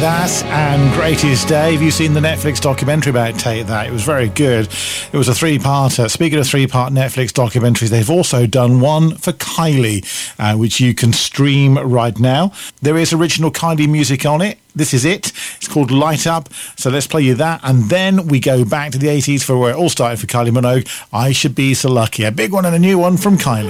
That and Greatest Day. Have you seen the Netflix documentary about Take That? It was very good. It was a three-parter. Speaking of three-part Netflix documentaries, they've also done one for Kylie, which you can stream right now. There is original Kylie music on it. This is it. It's called Light Up. So let's play you that. And then we go back to the 80s for where it all started for Kylie Minogue. I Should Be So Lucky. A big one and a new one from Kylie.